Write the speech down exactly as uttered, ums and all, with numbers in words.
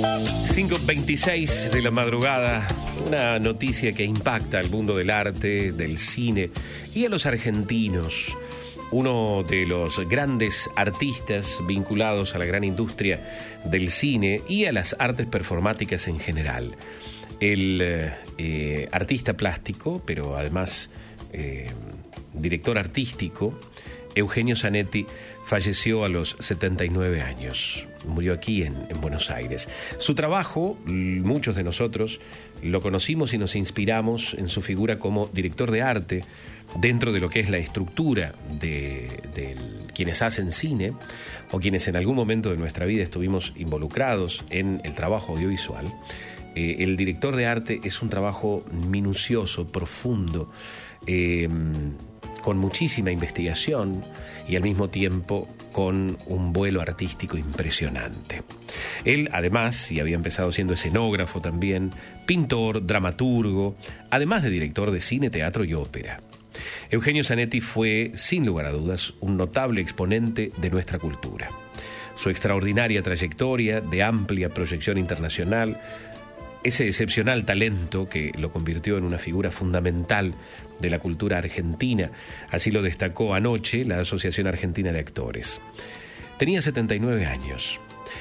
cinco veintiséis de la madrugada, una noticia que impacta al mundo del arte, del cine y a los argentinos. Uno de los grandes artistas vinculados a la gran industria del cine y a las artes performáticas en general. El eh, artista plástico, pero además eh, director artístico, Eugenio Zanetti, falleció a los setenta y nueve años. Murió aquí en, en Buenos Aires. Su trabajo, muchos de nosotros lo conocimos y nos inspiramos en su figura como director de arte dentro de lo que es la estructura de, de quienes hacen cine o quienes en algún momento de nuestra vida estuvimos involucrados en el trabajo audiovisual. Eh, el director de arte es un trabajo minucioso, profundo, eh, con muchísima investigación y al mismo tiempo con un vuelo artístico impresionante. Él, además, y había empezado siendo escenógrafo también, pintor, dramaturgo, además de director de cine, teatro y ópera. Eugenio Zanetti fue, sin lugar a dudas, un notable exponente de nuestra cultura. Su extraordinaria trayectoria de amplia proyección internacional, ese excepcional talento que lo convirtió en una figura fundamental de la cultura argentina, así lo destacó anoche la Asociación Argentina de Actores. Tenía setenta y nueve años